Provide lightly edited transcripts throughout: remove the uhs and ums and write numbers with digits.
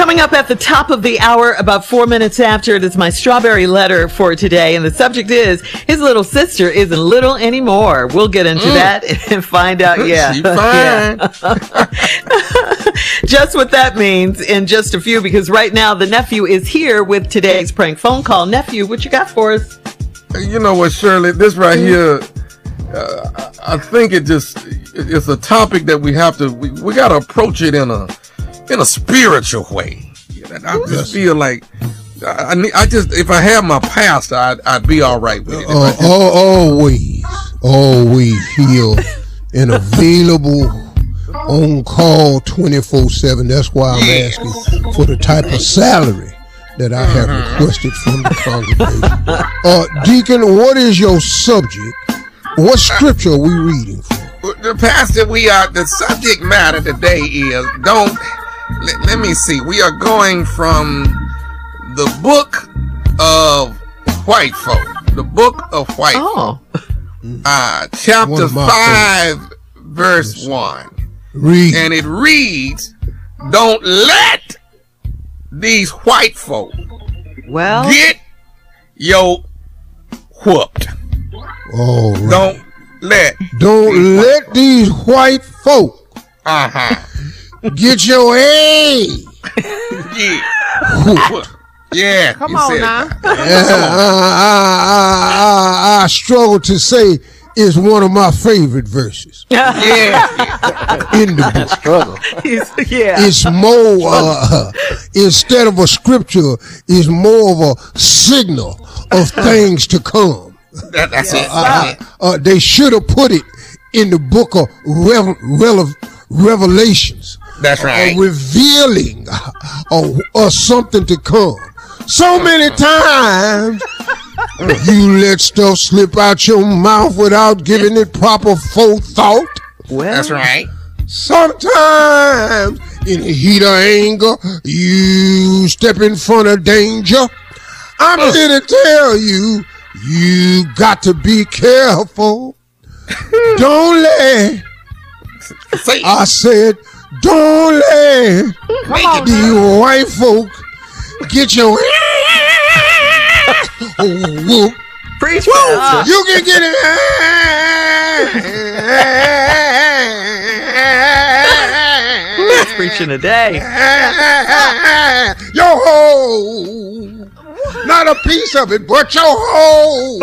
Coming up at the top of the hour, about 4 minutes after, it is my strawberry letter for today. And the subject is, his little sister isn't little anymore. We'll get into that and find out. Yeah. Just what that means in just a few, because right now the nephew is here with today's prank phone call. Nephew, what you got for us? You know what, Shirley? This right here, I think it's a topic that we got to approach it in a spiritual way. I just feel like if I had my pastor, I'd be all right with it. Always here and available on call 24/7. That's why I'm asking for the type of salary that I have requested from the congregation. Deacon, what is your subject? What scripture are we reading from? The pastor, the subject matter today is, let me see, we are going from the book of White Folk. The book of White Folk. Chapter 5, verse 1. Read. And it reads, don't let these white folk get yo whooped. All right. Don't let these white folk get your A. Yeah. Come on now. I struggle to say is one of my favorite verses. In the book. Struggle. It's more, instead of a scripture, it's more of a signal of things to come. That's it. They should have put it in the book of Revelations. That's right. Revealing something to come. So many times you let stuff slip out your mouth without giving it proper forethought. That's right. Sometimes in the heat of anger, you step in front of danger. I'm here to tell you, you got to be careful. Don't let, I said, don't let the white folk get your whoop. Preach, you can get it. Who's preaching today? Your whole, not a piece of it, but your whole.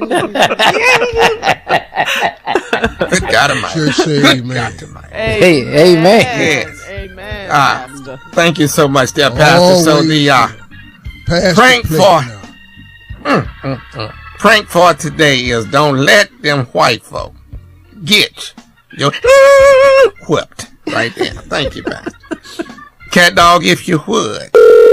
Good God Almighty. Just say amen. Hey, amen. Yes. Amen. Thank you so much, there, Pastor. So the prank for today is, don't let them white folk get your whipped. Right there. Thank you, Pastor. Cat dog, if you would.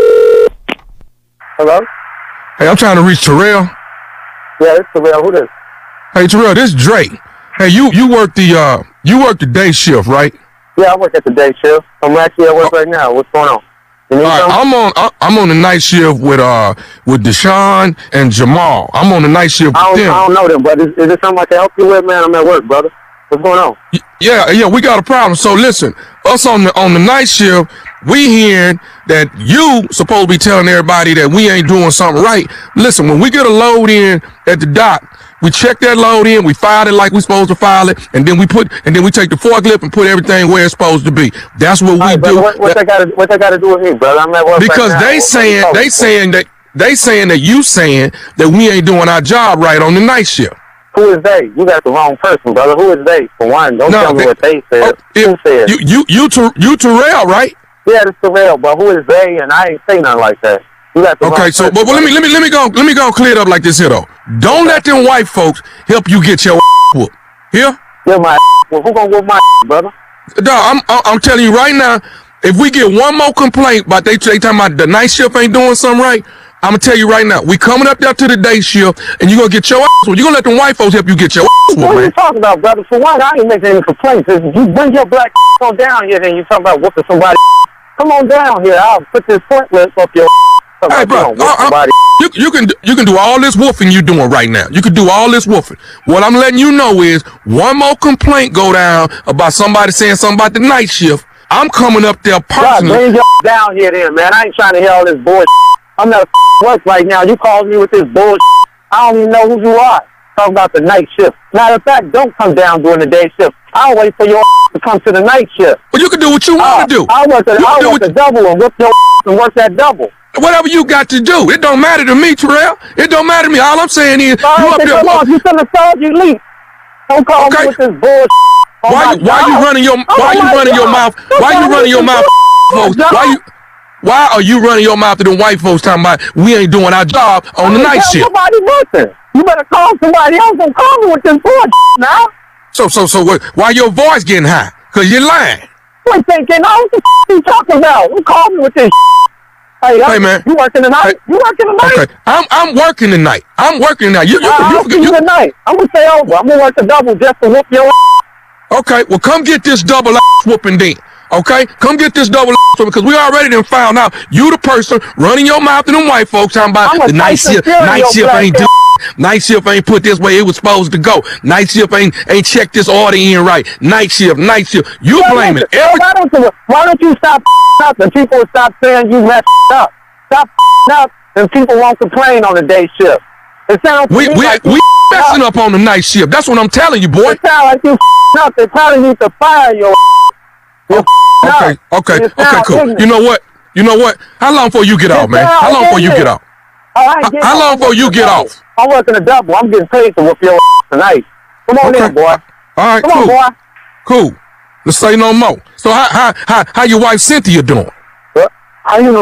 Hello? Hey, I'm trying to reach Terrell. Yeah, it's Terrell. Who this? Hey, Terrell, this is Drake. Hey, you work the day shift, right? Yeah, I work at the day shift. I'm actually at work right now. What's going on? You need something? I'm on the night shift with Deshaun and Jamal. I'm on the night shift with them. I don't know them, but is it something I can help you with, man? I'm at work, brother. What's going on? Yeah, we got a problem. So listen, us on the night shift, we hearing that you supposed to be telling everybody that we ain't doing something right. Listen, when we get a load in at the dock, we check that load in, we file it like we supposed to file it, and then we take the forklift and put everything where it's supposed to be. That's what we do. What they got to do with me, brother? I'm at work because right now. they saying that you saying that we ain't doing our job right on the night shift. Who is they? You got the wrong person, brother. Who is they? For one, don't tell me what they said. Who said? You Terrell, right? Yeah, it's Terrell, but who is they? And I ain't say nothing like that. You got the wrong person, but let me go clear it up like this here though. Don't let them white folks help you get your whooped. Here? Yeah, my well, who gonna whoop my brother? Dog, I'm telling you right now, if we get one more complaint about they talking about the night shift ain't doing something right, I'm gonna tell you right now, we coming up there to the day shift, and you gonna get your ass whooped. You gonna let them white folks help you get your ass whooped, man. What are you talking about, brother? For one, I ain't making any complaints. If you bring your black on down here, then you talking about whooping somebody. Come on down here. I'll put this pointless up your. Hey, bro, you can do all this woofing you doing right now. You can do all this woofing. What I'm letting you know is one more complaint go down about somebody saying something about the night shift, I'm coming up there God, personally. bring your down here then, man. I ain't trying to hear all this bullshit. I'm at work right now. You called me with this bullshit. I don't even know who you are. Talking about the night shift. Matter of fact, don't come down during the day shift. I'll wait for your to come to the night shift. Well, you can do what you want to do. I'll work the double and whip your and work that double. Whatever you got to do. It don't matter to me, Terrell. It don't matter to me. All I'm saying is, All you right, up there. come on. You should have told you leave. Don't call me with this bullshit. Why you running your mouth? Why you running your mouth, folks? Why are you running your mouth to them white folks talking about we ain't doing our job on the night shift? Nobody listen. You better call somebody else and call me with this bullshit now. So what? Why your voice getting high? Cause you're lying. What thinking? What the you talking about? Who called me with this? Hey man, you working tonight? Hey, you working tonight? Okay, I'm working tonight. I'm working tonight. You tonight. I'm gonna stay over. I'm gonna work the double just to whoop your ass. Okay, well come get this double ass whooping then. Okay, come get this double ass whooping because we already done found out you the person running your mouth to them white folks talking about the night shift. Night shift ain't do. Night shift ain't put this way it was supposed to go. Night shift ain't checked this order in right. Night shift. You blaming every. Why don't you stop up and people stop saying you messed up? Stop up and people won't complain on the day shift. It sounds we messing up on the night shift. That's what I'm telling you, boy. It sounds like you up. They probably need to fire your. Okay, cool. Ignorant. You know what? How long before you get off, man? How long before you get off? How long before you get off? I'm working a double. I'm getting paid to whoop your tonight. Come on in, boy. All right, Come on, boy. Cool. Let's say no more. So how your wife Cynthia doing? How you know?